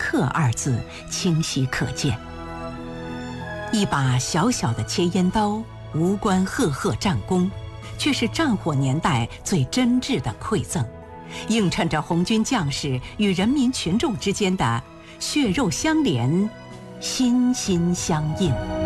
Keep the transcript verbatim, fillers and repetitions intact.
克”二字清晰可见。一把小小的切烟刀，无关赫赫战功，却是战火年代最真挚的馈赠，映衬着红军将士与人民群众之间的血肉相连、心心相印。